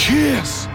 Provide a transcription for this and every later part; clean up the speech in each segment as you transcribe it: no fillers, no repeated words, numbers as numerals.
Kiss!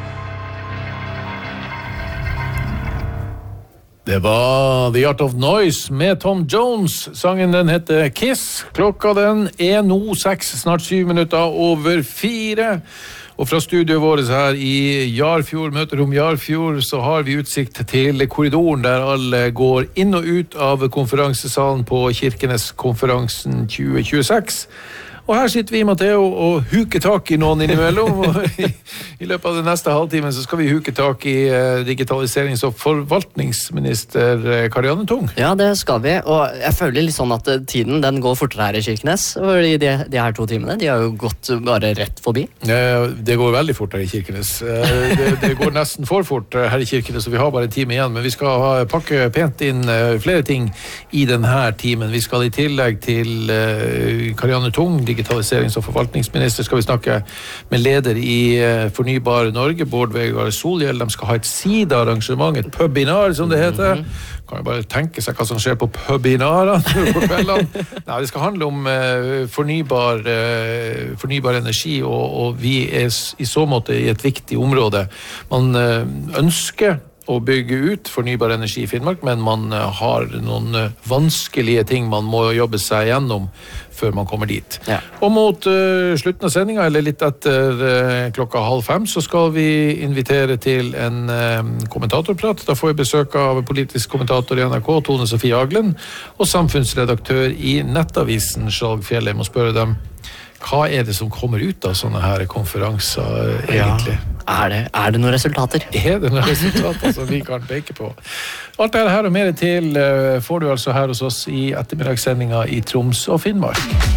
Det var The Art of Noise med Tom Jones. Sangen den heter Kiss. Klokka den nå 6, snart 7 minutter over 4. Og fra studioet vårt her i Jarfjord, møterom Jarfjord, så har vi utsikt til korridoren der alle går inn og ut av konferansesalen på Kirkenes-konferansen 2026. Og her sitter vi, Matteo, og huker tak i noen innimellom. I løpet av den neste halvtimen så skal vi huke tak i digitaliserings- og forvaltningsminister Karianne Tung. Ja, det skal vi. Og jeg føler litt sånn at tiden den går fortere her i Kirkenes. Og de her 2 timene, de har jo gått bare rett forbi. Det går veldig fort her i Kirkenes. Det går nesten for fort her i Kirkenes, og vi har bare en time igjen. Men vi skal pakke pent inn flere ting i denne timen. Vi skal i tillegg til Karianne Tung, digitaliserings- og forvaltningsminister, skal vi snakke med leder i Fornybar Norge, Bård Vegar Solhjell. De skal ha et sidearrangement, et pubinar som det heter. Kan jo bare tenke seg hva som skjer på pubinarene på kveldene. Nei, det skal handle om fornybar energi, og vi i så måte i et viktig område. Man ønsker å bygge ut fornybar energi i Finnmark, men man har noen vanskelige ting man må jobbe seg gjennom før man kommer dit. Ja. Og mot slutten av sendingen, eller litt etter 4:30, så skal vi invitere til en kommentatorprat. Da får vi besøk av politisk kommentator i NRK, Tone Sofie Aglen, og samfunnsredaktør i Nettavisen, Skjalg Fjellheim, og spørre dem, hva det som kommer ut av sånne her konferanser egentlig? Ja, er det noen resultater? Er det noen resultater som vi kan peke på? Alt det her og mer til får du altså her hos oss i ettermiddagssendinga i Troms og Finnmark.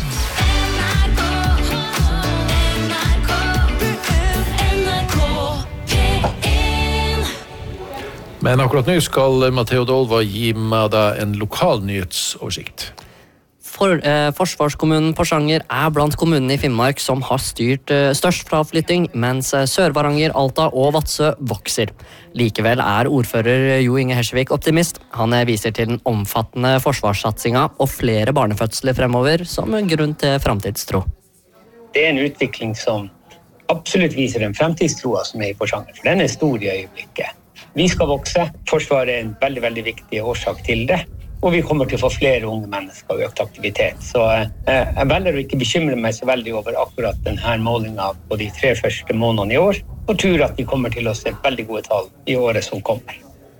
Men akkurat nå skal Matteo Dolva gi meg deg en lokal nyhetsoversikt. Forsvarskommunen Porsanger blant kommunene i Finnmark som har styrt størst fraflytting, mens Sør-Varanger, Alta og Vadsø vokser. Likevel ordfører Jo Inge Hersvik optimist. Han viser til den omfattende forsvarssatsinga og flere barnefødsler fremover som grunn til fremtidstro. Det en utvikling som absolutt viser den fremtidstroa som i Porsanger, for den stor i øyeblikket. Vi skal vokse. Forsvaret en veldig, veldig viktig årsak til det. Og vi kommer til å få flere unge mennesker og økt aktivitet. Så jeg velger å ikke bekymre meg så veldig over akkurat denne målingen på de 3 første månedene i år, og tror at vi kommer til å se veldig gode tall i året som kommer.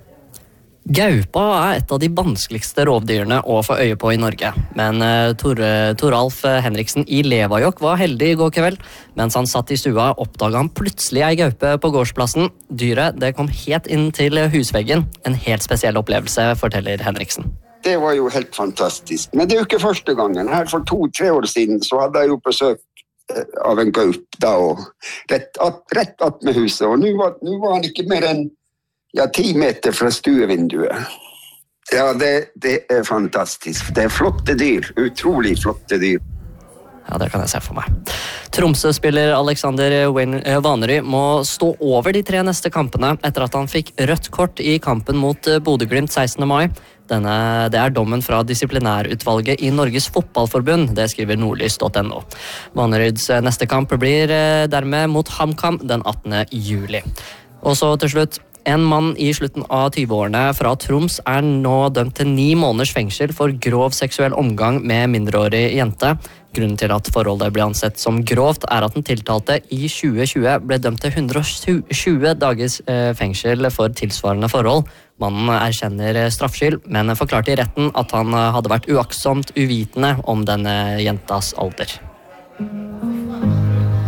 Gaupa et av de vanskeligste rovdyrene å få øye på i Norge. Men Toralf Henriksen i Levajokk var heldig i går kveld. Mens han satt i stua, oppdaget han plutselig ei gaupe på gårdsplassen. Dyret det kom helt inn til husveggen. En helt spesiell opplevelse, forteller Henriksen. Det var jo helt fantastisk. Men det jo ikke første gangen. Her for 2-3 år siden så hadde jeg jo besøk av en gaup da, og rett att med huset. Og nå var han ikke mer enn 10 meter fra stuevinduet. Ja, det fantastisk. Det flotte dyr. Utrolig flotte dyr. Ja, det kan jeg se for meg. Tromsø-spiller Alexander Vaneryd må stå over de 3 neste kampene etter at han fikk rødt kort i kampen mot Bodø/Glimt 16. mai. Det dommen fra disiplinærutvalget i Norges Fotballforbund, det skriver nordlys.no. Vaneryds neste kamp blir dermed mot HamKam den 18. juli. Og så til slutt, en mann i slutten av 20-årene fra Troms nå dømt til 9 måneders fengsel for grov seksuell omgang med mindreårig jente. Grunnen til at forholdet ble ansett som grovt at den tiltalte i 2020 ble dømt til 120 dagers fengsel for tilsvarende forhold. Mannen erkjenner straffskyld, men forklarte i retten at han hadde vært uaktsomt uvitende om denne jentas alder.